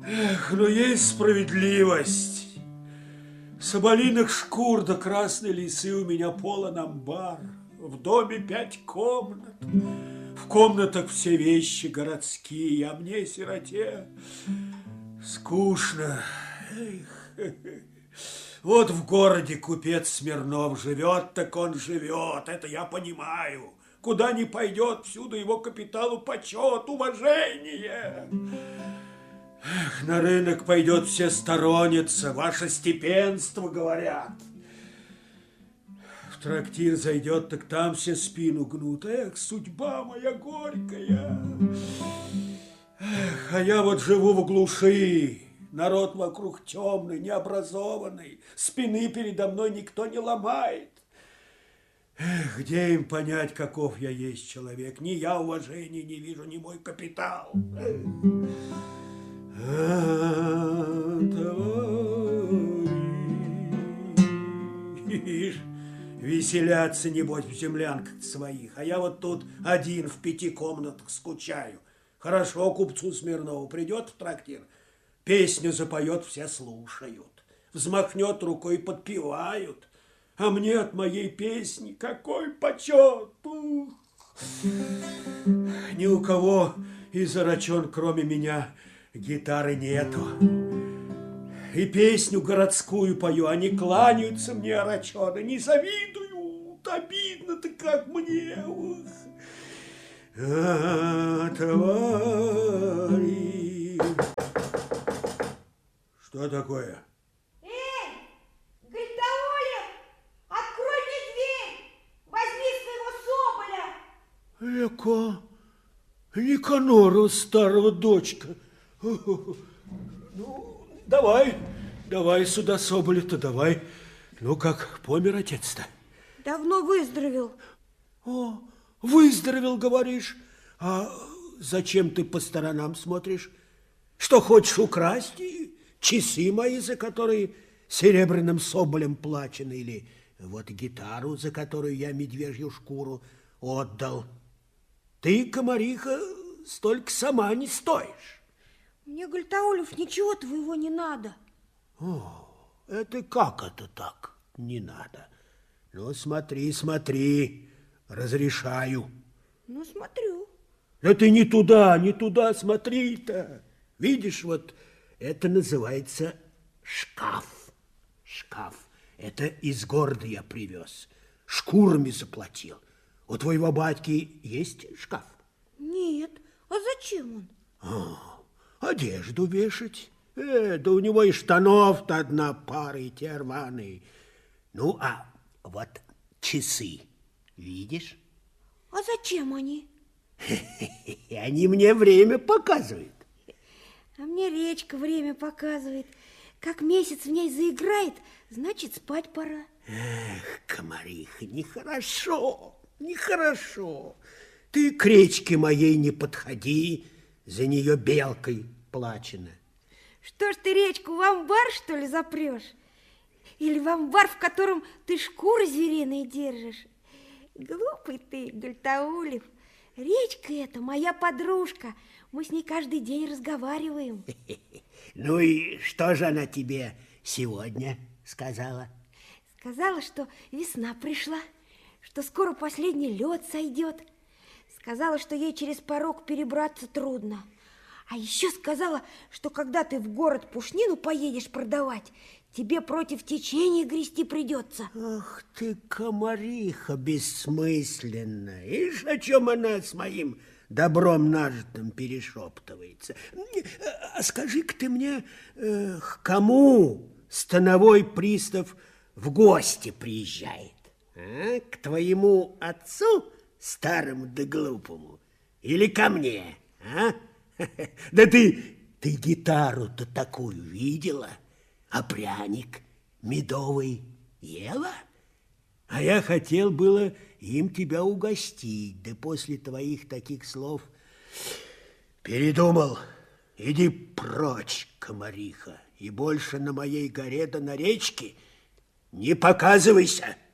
Эх, но есть справедливость. Соболиных шкур да красной лисы у меня полон амбар. В доме 5 комнат. В комнатах все вещи городские, а мне, сироте, скучно. Эх. Вот в городе купец Смирнов живет, так он живет, это я понимаю. Куда ни пойдет, всюду его капиталу почет, уважение. Эх, на рынок пойдет все сторонница, ваше степенство, говорят. В трактир зайдет, так там все спину гнут. Эх, судьба моя горькая. Эх, а я вот живу в глуши. Народ вокруг темный, необразованный. Спины передо мной никто не ломает. Эх, где им понять, каков я есть человек? Ни я уважения не вижу, ни мой капитал. Ишь, веселятся, небось, в землянках своих. А я вот тут один в 5 комнатах скучаю. Хорошо купцу Смирнову придет в трактир, песню запоет, все слушают. Взмахнет рукой, подпевают. А мне от моей песни какой почет! Ух. Ни у кого из орочон, кроме меня, гитары нету. И песню городскую пою, они кланяются мне, орочоны, не завидуют. Обидно-то как мне. Ух. А, твари. Что такое? Эй, Гальтаулев, открой мне дверь, возьми своего соболя. Эка, Никанора, старого дочка. Ну, давай сюда соболя-то, давай. Ну, как помер отец-то? Давно выздоровел. О, выздоровел, говоришь? А зачем ты по сторонам смотришь? Что, хочешь украсть часы мои, за которые серебряным соболем плачены, или вот гитару, за которую я медвежью шкуру отдал? Ты, комариха, столько сама не стоишь. Мне, Гальтаулев, ничего твоего не надо. О, это как это так? Не надо. Ну, смотри, разрешаю. Ну, смотрю. Да ты не туда смотри-то. Видишь, вот это называется шкаф. Шкаф. Это из города я привез. Шкурами заплатил. У твоего батьки есть шкаф? Нет. А зачем он? Одежду вешать. Да у него и штанов-то одна пара, и те рваные. Ну, а вот часы, видишь? А зачем они? Они мне время показывают. А мне речка время показывает. Как месяц в ней заиграет, значит, спать пора. Эх, комариха, нехорошо. Ты к речке моей не подходи, за нее белкой плачено. Что ж ты речку в амбар, что ли, запрешь? Или в амбар, в котором ты шкуры звериные держишь? Глупый ты, Гальтаулев. Речка эта моя подружка. Мы с ней каждый день разговариваем. Ну и что же она тебе сегодня сказала? Сказала, что весна пришла, что скоро последний лед сойдет. Сказала, что ей через порог перебраться трудно. А еще сказала, что когда ты в город пушнину поедешь продавать, тебе против течения грести придется. Ах ты, комариха бессмысленная. Ишь, о чем она с моим добром нажитым перешептывается. А скажи-ка ты мне, к кому становой пристав в гости приезжает? А? К твоему отцу, старому да глупому, или ко мне? А? Да ты гитару-то такую видела, а пряник медовый ела? А я хотел было им тебя угостить, да после твоих таких слов передумал. Иди прочь, комариха, и больше на моей горе да на речке не показывайся.